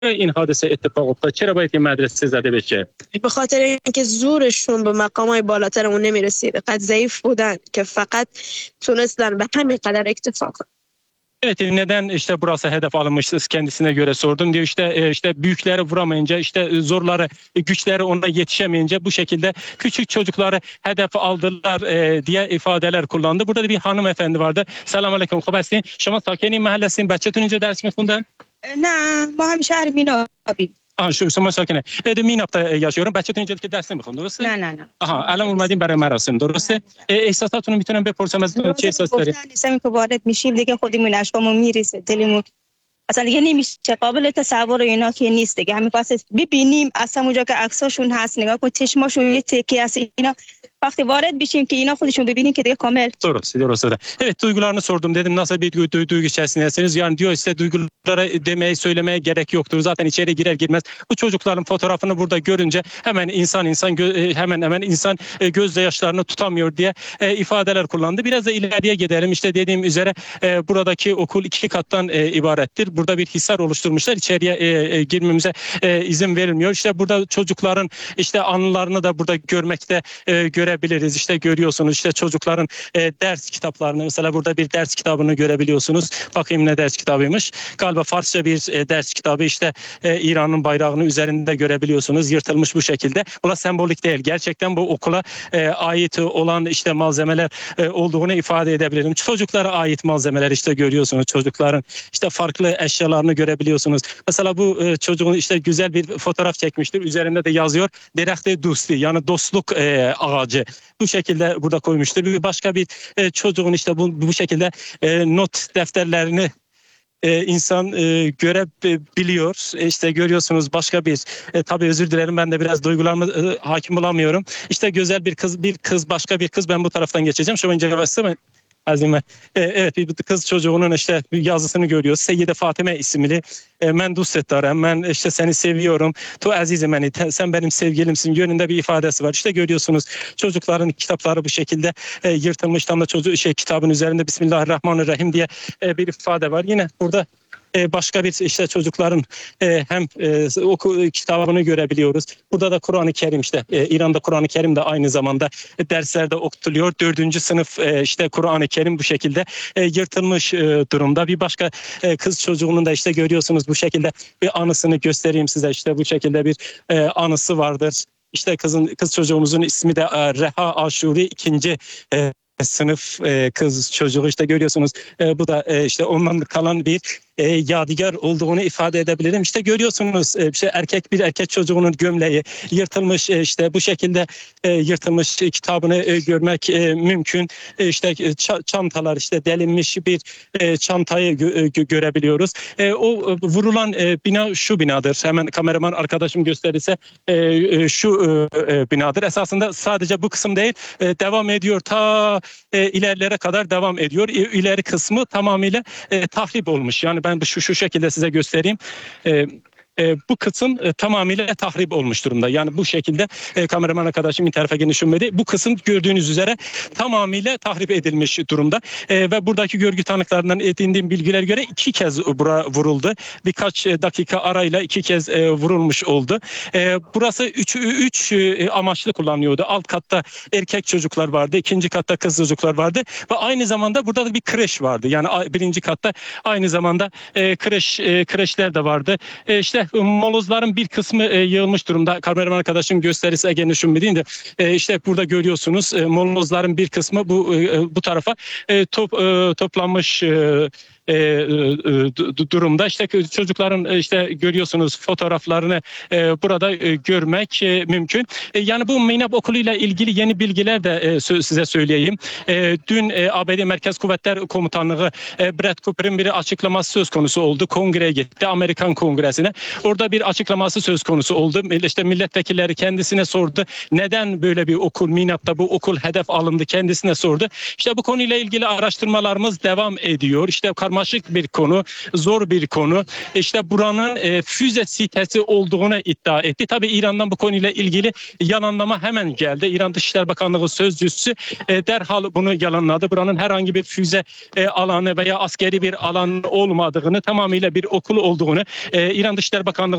این حادثه اتفاق افتاد؟ چرا باید این مدرسه زده بشه؟ به خاطر اینکه زورشون به مقامات بالاتر اون نمیرسید، قد ضعیف بودن که فقط تونستن به همین قدر اکتفا کنن. Evet, neden işte burası hedef alınmışsınız kendisine göre sordum diyor, işte büyükleri vuramayınca, işte zorları güçleri ona yetişemeyince bu şekilde küçük çocukları hedef aldılar diye ifadeler kullandı. Burada da bir hanımefendi vardı. Selamünaleyküm. Xubastin. Şama sakini mahallesin. Bachchatun inja ders mikhundan? نه ما هم شهر مینابی. شما ساکنه. میناب'da yaşıyorum. Bachchatun inja dersini mikhun, درسته؟ نه نه نه. Aha, الان اومدیم برای مراسم، درسته؟ احساساتونو میتونم بپرسم از چه احساس دارید؟ نیستم که وارد میشیم دیگه خودمون اشکامون میریسه، دلمون اصلا دیگه نمیشه، قابل تصور اینا که نیست دیگه. همین پس ببینیم اصلا اونجا که عکساشون هست، نگاه کن چشماشون یه تکی هست، اینا وقتی وارد بشیم که اینا خودشون ببینیم که دیگه کامل. Doğru. Evet, duygularını sordum, dedim nasıl bir duygu içerisindesiniz? Yani diyor, işte duyguları demeye söylemeye gerek yoktur. Zaten içeri girer girmez bu çocukların fotoğrafını burada görünce hemen insan gözle yaşlarını tutamıyor diye ifadeler kullandı. Biraz da ileriye gidelim. İşte dediğim üzere buradaki okul 2 kattan ibarettir. Burada bir hisar oluşturmuşlar. İçeriye girmemize izin verilmiyor. İşte burada çocukların işte anılarını da burada görmekte görebiliriz. İşte görüyorsunuz, işte çocukların ders kitaplarını, mesela burada bir ders kitabını görebiliyorsunuz. Bakayım ne ders kitabıymış. Galiba Farsça bir ders kitabı. İşte İran'ın bayrağını üzerinde görebiliyorsunuz. Yırtılmış bu şekilde. Buna sembolik değil. Gerçekten bu okula ait olan işte malzemeler olduğunu ifade edebilirim. Çocuklara ait malzemeler işte görüyorsunuz. Çocukların işte farklı eşyalarını görebiliyorsunuz. Mesela bu çocuğun işte güzel bir fotoğraf çekmiştir. Üzerinde de yazıyor. Derehte dosti, yani dostluk ağacı. Bu şekilde burada koymuştur. Bir başka bir çocuğun işte bu şekilde not defterlerini insan görebiliyor. İşte görüyorsunuz başka bir tabii özür dilerim, ben de biraz duygularıma hakim olamıyorum. İşte güzel bir kız, başka bir kız, ben bu taraftan geçeceğim. Şu önce mi? Azime. Evet, bir kız çocuğunun işte yazısını görüyoruz. Seyyide Fatime isimli. Ben dussettarım, ben işte seni seviyorum. Tu azizim beni, sen benim sevgilimsin yönünde bir ifadesi var. İşte görüyorsunuz çocukların kitapları bu şekilde yırtılmış. Tam da kitabın üzerinde Bismillahirrahmanirrahim diye bir ifade var. Yine burada başka bir işte çocukların hem kitabını görebiliyoruz. Burada da Kur'an-ı Kerim, işte İran'da Kur'an-ı Kerim de aynı zamanda derslerde okutuluyor. 4. sınıf işte Kur'an-ı Kerim bu şekilde yırtılmış durumda. Bir başka kız çocuğunun da işte görüyorsunuz bu şekilde bir anısını göstereyim size. İşte bu şekilde bir anısı vardır. İşte kız çocuğumuzun ismi de Reha Aşuri, 2. sınıf kız çocuğu, işte görüyorsunuz. Bu da işte ondan kalan bir yadigar olduğunu ifade edebilirim. İşte görüyorsunuz bir erkek çocuğunun gömleği yırtılmış, işte bu şekilde yırtılmış kitabını görmek mümkün. İşte çantalar, işte delinmiş bir çantayı görebiliyoruz. O vurulan bina şu binadır. Hemen kameraman arkadaşım gösterirse şu binadır. Esasında sadece bu kısım değil, devam ediyor, ta ilerlere kadar devam ediyor. İleri kısmı tamamıyla tahrip olmuş. Yani ben şu şekilde size göstereyim. Bu kısım tamamıyla tahrip olmuş durumda. Yani bu şekilde kameraman arkadaşım tarafa genişlemedi. Bu kısım gördüğünüz üzere tamamıyla tahrip edilmiş durumda. Ve buradaki görgü tanıklarından edindiğim bilgiler göre 2 kez bura vuruldu. Birkaç dakika arayla 2 kez vurulmuş oldu. Burası 3 amaçlı kullanıyordu. Alt katta erkek çocuklar vardı. 2. katta kız çocuklar vardı. Ve aynı zamanda burada da bir kreş vardı. Yani 1. katta aynı zamanda kreşler de vardı. İşte molozların bir kısmı yığılmış durumda. Kameraman arkadaşım gösterirse Ege'nin şumbedinde. İşte burada görüyorsunuz molozların bir kısmı bu tarafa toplanmış durumda. İşte çocukların işte görüyorsunuz fotoğraflarını burada görmek mümkün. Yani bu Minab Okulu ile ilgili yeni bilgiler de size söyleyeyim. Dün ABD Merkez Kuvvetler Komutanlığı Brett Cooper'ın bir açıklaması söz konusu oldu. Kongreye gitti, Amerikan Kongresi'ne. Orada bir açıklaması söz konusu oldu. İşte milletvekilleri kendisine sordu. Neden böyle bir okul, Minab'da bu okul hedef alındı, kendisine sordu. İşte bu konuyla ilgili araştırmalarımız devam ediyor. İşte karmaşık bir konu, zor bir konu. İşte buranın füze sitesi olduğunu iddia etti. Tabii İran'dan bu konuyla ilgili yalanlama hemen geldi. İran Dışişleri Bakanlığı sözcüsü derhal bunu yalanladı. Buranın herhangi bir füze alanı veya askeri bir alan olmadığını, tamamıyla bir okul olduğunu, İran Dışişleri Bakanlığı